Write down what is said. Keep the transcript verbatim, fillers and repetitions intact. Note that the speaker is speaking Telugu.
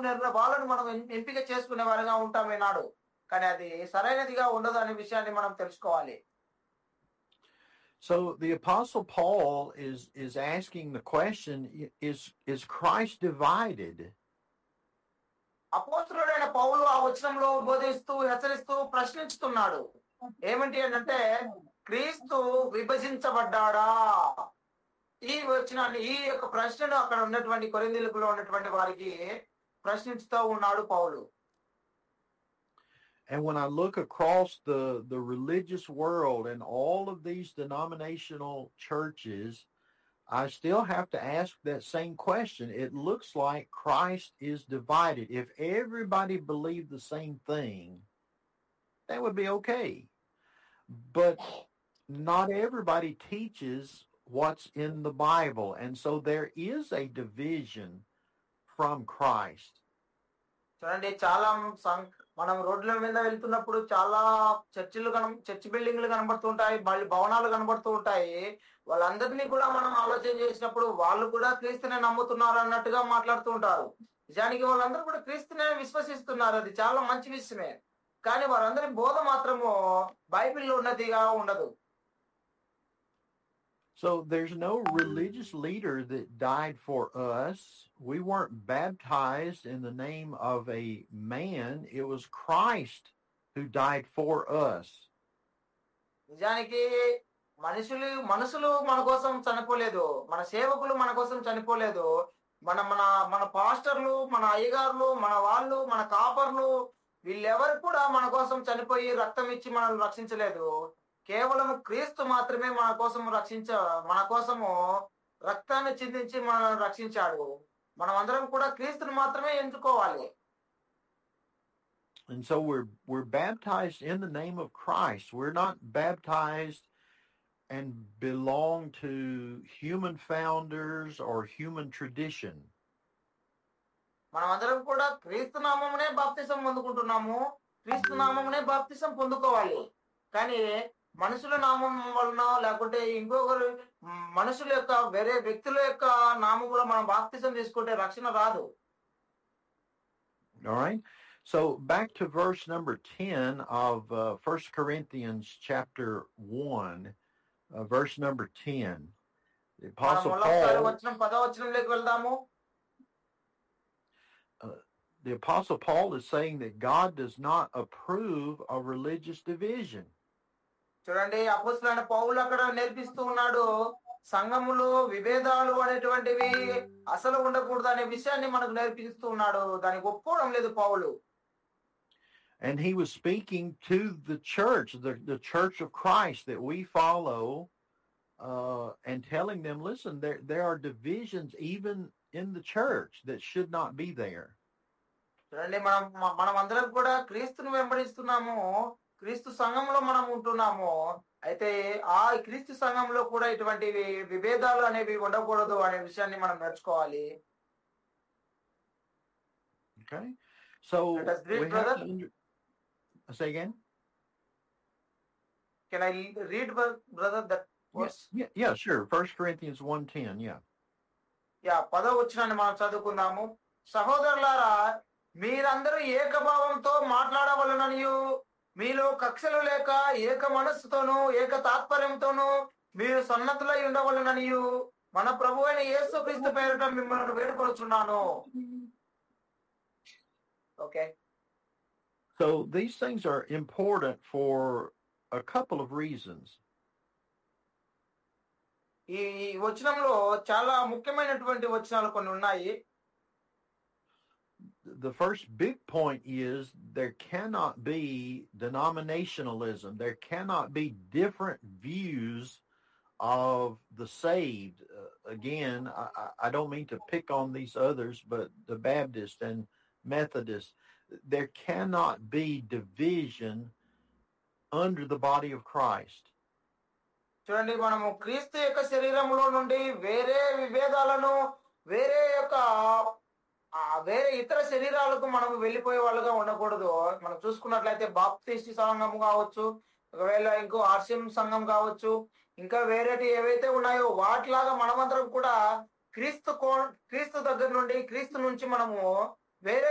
నిర్ణ వాళ్ళను మనం ఎం ఎంపిక చేసుకునే వారిగా ఉంటాం ఈనాడు. కానీ అది సరైనదిగా ఉండదు అనే విషయాన్ని మనం తెలుసుకోవాలి. So the Apostle Paul is is asking the question: Is is Christ divided? అపోస్తలుడైన పౌలు ఆ వచనంలో బోధిస్తూ హెచ్చరిస్తూ ప్రశ్నించుతున్నాడు. ఏమిటి అంటే క్రీస్తు విభజించబడ్డాడా? ఈ వచనాన్ని ఈ యొక్క ప్రశ్నను అక్కడ ఉన్నటువంటి కొరింథీయులలో ఉన్నటువంటి వారికి ప్రశ్నించుతూ ఉన్నాడు పౌలు. And when I look across the the religious world and all of these denominational churches, I still have to ask that same question. It looks like Christ is divided. If everybody believed the same thing, that would be okay. But not everybody teaches what's in the Bible. And so there is a division from Christ. చూడండి, చాలా మనం రోడ్ల మీద వెళ్తున్నప్పుడు చాలా చర్చిలు కన చర్చ్ బిల్డింగ్లు కనబడుతుంటాయి, భవనాలు కనబడుతూ ఉంటాయి. వాళ్ళందరినీ కూడా మనం ఆలోచన చేసినప్పుడు వాళ్ళు కూడా క్రీస్తునే నమ్ముతున్నారు అన్నట్టుగా మాట్లాడుతూ ఉంటారు. నిజానికి వాళ్ళందరూ కూడా క్రీస్తునే విశ్వసిస్తున్నారు. అది చాలా మంచి విషయమే. కానీ వారందరి బోధ మాత్రము బైబిల్లో ఉన్నదిగా ఉండదు. So there's no religious leader that died for us. We weren't baptized in the name of a man. It was Christ who died for us. నిజానికి మనుషులు మనుషులు మన కోసం చనిపోలేదు, మన సేవకులు మన కోసం చనిపోలేదు. మన మన మన పాస్టర్లు, మన అయ్యగారులు, మన వాళ్ళు, మన కాపర్లు వీళ్ళెవరు కూడా మన కోసం చనిపోయి రక్తం ఇచ్చి మనల్ని రక్షించలేదు. కేవలం క్రీస్తు మాత్రమే మన కోసం రక్షించ మన కోసము రక్తాన్ని చిందించి మనల్ని రక్షించాడు. మనం అందరం కూడా క్రీస్తుని మాత్రమే ఎంచుకోవాలి. And so we're we're baptized in the name of Christ. We're not baptized and belong to human founders or human tradition. మనం అందరం కూడా క్రీస్తు నామమునే బాప్తిసం పొందుకుంటున్నాము. క్రీస్తు నామమునే బాప్తిసం పొందుకోవాలి. కానీ మనుషుల నామం వలన లేకుంటే ఇంకొకరు మనుషుల యొక్క వేరే వ్యక్తుల యొక్క నామములో మనం బాప్తిసం తీసుకుంటే రక్షణ రాదు. All right. So back to verse number ten of uh, First Corinthians chapter one, uh, verse number ten. The Apostle Paul. వచనం పదవ వచనంలోకి వెళ్దాము. Uh, the Apostle Paul is saying that God does not approve of religious division. చూడండి, అపోస్తలుడైన పౌలు అక్కడ నేర్పిస్తూ ఉన్నాడు, సంఘములో విభేదాలు అనేటువంటివి అసలు ఉండకూడదు అనే విషయాన్ని మనకు నేర్పిస్తూ ఉన్నాడు. దానికి ఒప్పుకోవడం లేదు పౌలు. And he was speaking to the church, the, the church of Christ that we follow, uh, and telling them, listen, there, there are divisions even in the church that should not be there. చూడండి, మనం మనం అందరం కూడా క్రీస్తును వెంబడిస్తున్నాము, క్రీస్తు సంఘంలో మనం ఉంటున్నాము. అయితే ఆ క్రీస్తు సంఘంలో కూడా ఇటువంటి విభేదాలు అనేవి ఉండకూడదు అనే విషయాన్ని మనం నేర్చుకోవాలి. Okay, so let us read, we brother. have to under... Say again. Can I read, brother, that verse? Yeah, yeah, sure. First Corinthians one ten. Yeah. Yeah పదవ వచనాన్ని మనం చదువుకుందాము. సహోదరులారా, మీరందరూ ఏకభావంతో మాట్లాడవలననియు మీలో కక్షలు లేక ఏక మనస్సుతోనూ ఏక తాత్పర్యంతోనూ మీరు సన్నద్ధులై ఉండవలననియు మన ప్రభు అయిన యేసుక్రీస్తు పేరిట మిమ్మల్ని వేడుకొనుచున్నాను. Okay. So these things are important for a couple of reasons. ఈ వచనంలో చాలా ముఖ్యమైనటువంటి వచనాలు కొన్ని ఉన్నాయి. The first big point is there cannot be denominationalism. There cannot be different views of the saved. Uh, again, I, I don't mean to pick on these others, but the Baptist and Methodist, there cannot be division under the body of Christ. చూడండి, మనము క్రీస్తు యొక్క శరీరంలో నుండి వేరే విభేదాలను వేరే యొక్క వేరే ఇతర శరీరాలకు మనం వెళ్ళిపోయే వాళ్ళుగా ఉండకూడదు. మనం చూసుకున్నట్లయితే బాప్టిస్ట్ సంఘం కావచ్చు, ఒకవేళ ఇంకో ఆర్సిఎం సంఘం కావచ్చు, ఇంకా వేరేటి ఏవైతే ఉన్నాయో వాటిలాగా మనమందరం కూడా క్రీస్తు క్రీస్తు దగ్గర నుండి క్రీస్తు నుంచి మనము వేరే